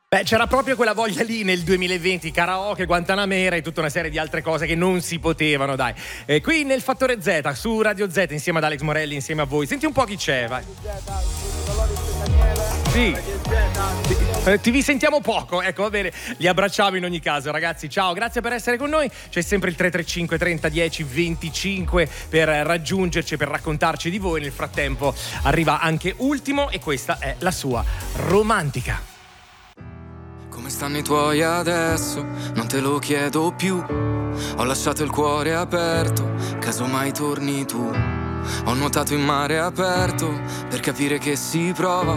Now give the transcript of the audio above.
Beh, c'era proprio quella voglia lì nel 2020, karaoke, Guantanamera e tutta una serie di altre cose che non si potevano, dai. Qui nel Fattore Z, su Radio Z, insieme ad Alex Morelli, insieme a voi. Senti un po' chi c'è, vai. Sì. Ti vi sentiamo poco, ecco, va bene. Li abbracciamo in ogni caso, ragazzi. Ciao, grazie per essere con noi. C'è sempre il 335 30 10 25 per raggiungerci, per raccontarci di voi. Nel frattempo arriva anche Ultimo e questa è la sua Romantica. Come stanno i tuoi adesso? Non te lo chiedo più. Ho lasciato il cuore aperto, casomai torni tu. Ho nuotato in mare aperto per capire che si prova